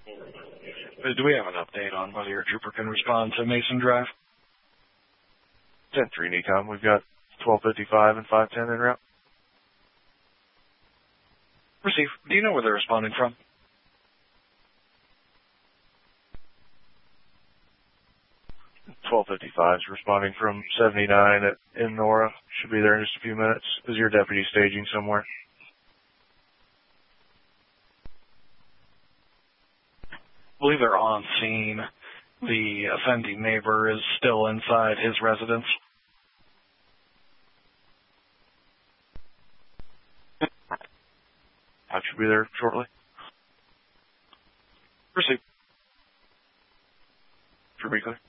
Do we have an update on whether your trooper can respond to Mason Drive? 10-3 NECOM. We've got 1255 and 510 en route. Receive. Do you know where they're responding from? .1255 is responding from 79 in Nora. Should be there in just a few minutes. Is your deputy staging somewhere? I believe they're on scene. The offending neighbor is still inside his residence. I should be there shortly. Proceed. Should be clear.